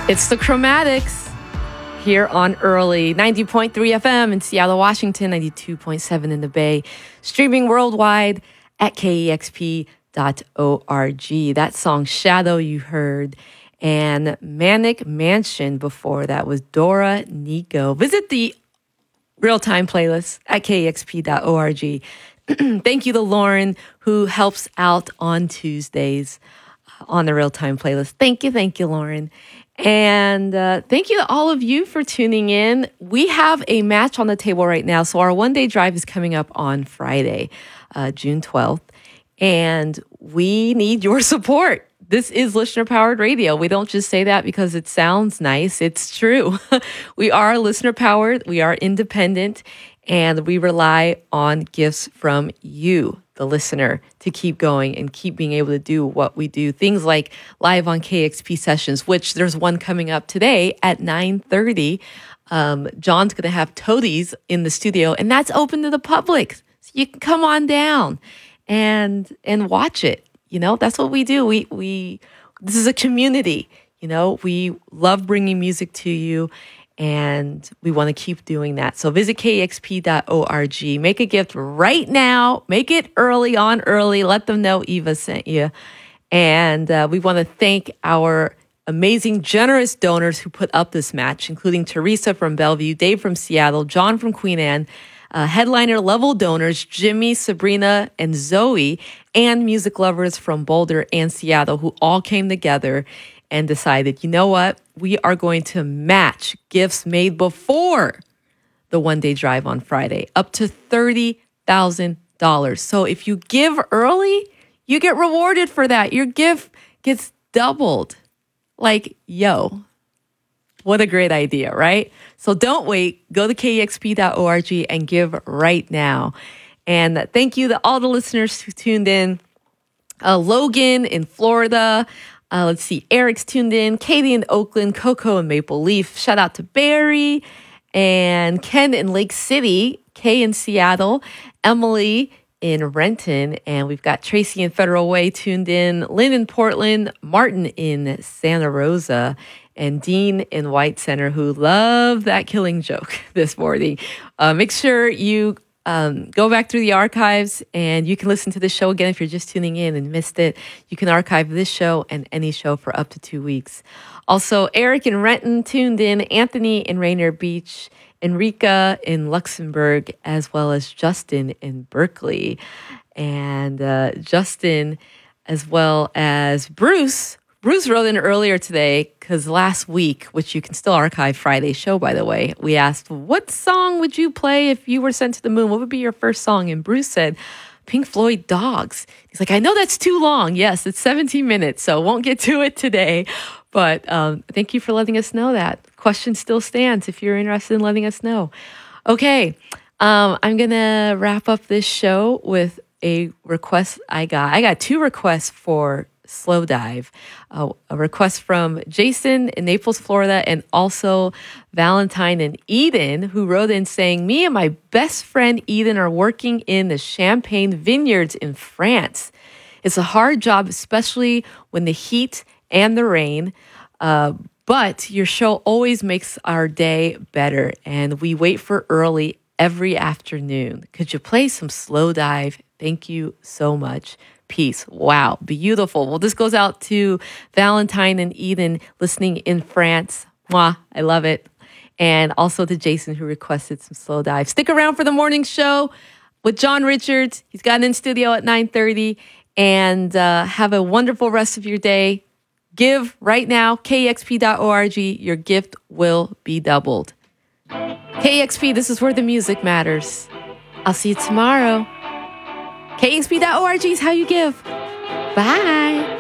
It's the Chromatics here on Early 90.3 FM in Seattle, Washington, 92.7 in the Bay, streaming worldwide at kexp.org. That song Shadow you heard, and Manic Mansion before that was Dora Nico. Visit the real-time playlist at kexp.org. Thank you to Lauren, who helps out on Tuesdays on the real-time playlist. Thank you, Lauren. And thank you to all of you for tuning in. We have a match on the table right now. So our one-day drive is coming up on Friday, June 12th. And we need your support. This is listener-powered radio. We don't just say that because it sounds nice. It's true. We are listener-powered. We are independent. And we rely on gifts from you, the listener, to keep going and keep being able to do what we do. Things like live on KXP sessions, which there's one coming up today at 9:30. John's going to have Toadies in the studio, and that's open to the public. So you can come on down and watch it. You know, that's what we do. This is a community. You know, we love bringing music to you. And we want to keep doing that. So visit kexp.org. Make a gift right now. Make it early on early. Let them know Eva sent you. And we want to thank our amazing, generous donors who put up this match, including Teresa from Bellevue, Dave from Seattle, John from Queen Anne, headliner level donors, Jimmy, Sabrina, and Zoe, and music lovers from Boulder and Seattle who all came together and decided, you know what? We are going to match gifts made before the one-day drive on Friday, up to $30,000. So if you give early, you get rewarded for that. Your gift gets doubled. Like, yo, what a great idea, right? So don't wait. Go to kexp.org and give right now. And thank you to all the listeners who tuned in. Logan in Florida. Let's see. Eric's tuned in. Katie in Oakland. Coco in Maple Leaf. Shout out to Barry and Ken in Lake City. Kay in Seattle. Emily in Renton. And we've got Tracy in Federal Way tuned in. Lynn in Portland. Martin in Santa Rosa. And Dean in White Center, who loved that Killing Joke this morning. Make sure you go back through the archives and you can listen to the show again if you're just tuning in and missed it. You can archive this show and any show for up to 2 weeks. Also, Eric in Renton tuned in, Anthony in Rainier Beach, Enrica in Luxembourg, as well as Justin in Berkeley. And Justin, as well as Bruce. Bruce wrote in earlier today because last week, which you can still archive Friday's show, by the way, we asked, what song would you play if you were sent to the moon? What would be your first song? And Bruce said, Pink Floyd, Dogs. He's like, I know that's too long. Yes, it's 17 minutes, so won't get to it today. But thank you for letting us know that. Question still stands if you're interested in letting us know. Okay, I'm going to wrap up this show with a request I got. I got 2 requests for Slow Dive. A request from Jason in Naples, Florida, and also Valentine and Eden, who wrote in saying, me and my best friend Eden are working in the Champagne vineyards in France. It's a hard job, especially when the heat and the rain, but your show always makes our day better, and we wait for early every afternoon. Could you play some Slow Dive? Thank you so much. Peace. Wow. Beautiful. Well, this goes out to Valentine and Eden listening in France. Mwah. I love it. And also to Jason, who requested some Slow Dive. Stick around for the morning show with John Richards. He's got an in studio at 9:30. And have a wonderful rest of your day. Give right now, kexp.org. Your gift will be doubled. KXP, this is where the music matters. I'll see you tomorrow. KXP.org is how you give. Bye.